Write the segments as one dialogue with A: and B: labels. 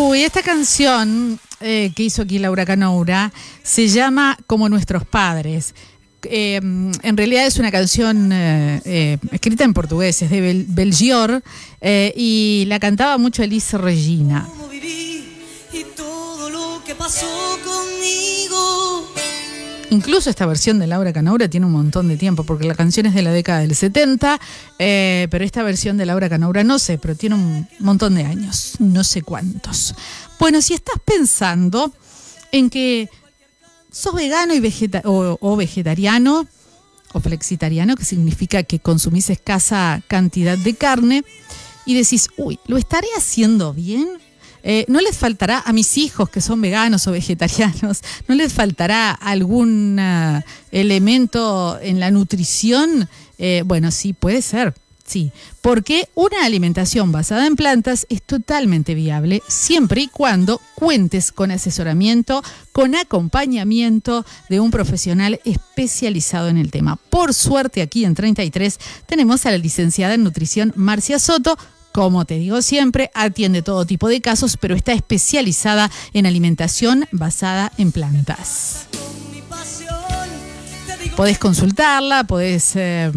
A: Uy, esta canción que hizo aquí Laura Canoura se llama Como nuestros padres. En realidad es una canción escrita en portugués, es de Belchior, y la cantaba mucho Elis Regina.
B: Cómo viví y todo lo que pasó conmigo.
A: Incluso esta versión de Laura Canoura tiene un montón de tiempo, porque la canción es de la década del 70, pero esta versión de Laura Canoura no sé, pero tiene un montón de años, no sé cuántos. Bueno, si estás pensando en que sos vegano y o vegetariano o flexitariano, que significa que consumís escasa cantidad de carne, y decís, uy, ¿lo estaré haciendo bien? ¿No les faltará a mis hijos que son veganos o vegetarianos, no les faltará algún elemento en la nutrición? Bueno, sí, puede ser, sí. Porque una alimentación basada en plantas es totalmente viable siempre y cuando cuentes con asesoramiento, con acompañamiento de un profesional especializado en el tema. Por suerte, aquí en 33 tenemos a la licenciada en nutrición Marcia Soto. Como te digo siempre, atiende todo tipo de casos, pero está especializada en alimentación basada en plantas. Podés consultarla, podés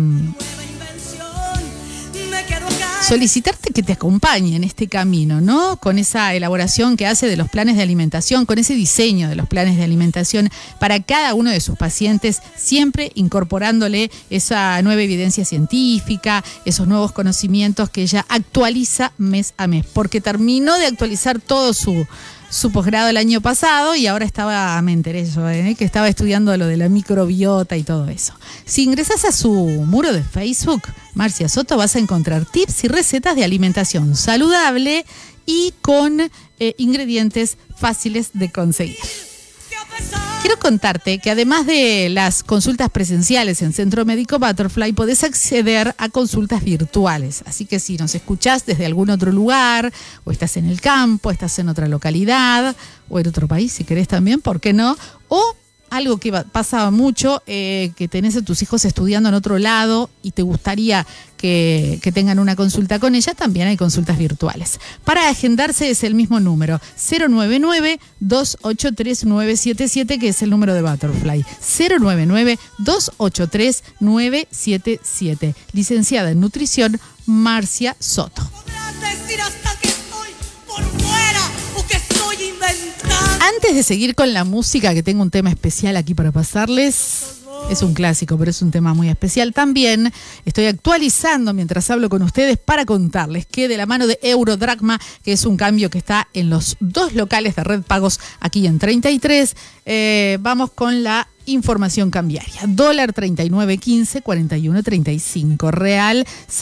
A: solicitarte que te acompañe en este camino, ¿no? Con esa elaboración que hace de los planes de alimentación, con ese diseño de los planes de alimentación para cada uno de sus pacientes, siempre incorporándole esa nueva evidencia científica, esos nuevos conocimientos que ella actualiza mes a mes, porque terminó de actualizar todo su posgrado el año pasado y ahora me enteré yo, que estaba estudiando lo de la microbiota y todo eso. Si ingresas a su muro de Facebook, Marcia Soto, vas a encontrar tips y recetas de alimentación saludable y con ingredientes fáciles de conseguir. Quiero contarte que además de las consultas presenciales en Centro Médico Butterfly, podés acceder a consultas virtuales. Así que si nos escuchás desde algún otro lugar, o estás en el campo, estás en otra localidad, o en otro país, si querés también, ¿por qué no? O algo que pasa mucho, que tenés a tus hijos estudiando en otro lado y te gustaría que tengan una consulta con ella, también hay consultas virtuales. Para agendarse es el mismo número, 099-283-977, que es el número de Butterfly. 099-283-977. Licenciada en nutrición, Marcia Soto. Antes de seguir con la música, que tengo un tema especial aquí para pasarles, es un clásico, pero es un tema muy especial. También estoy actualizando mientras hablo con ustedes para contarles que de la mano de Eurodracma, que es un cambio que está en los 2 locales de Red Pagos aquí en 33, vamos con la información cambiaria. Dólar 39.15, 41.35. Real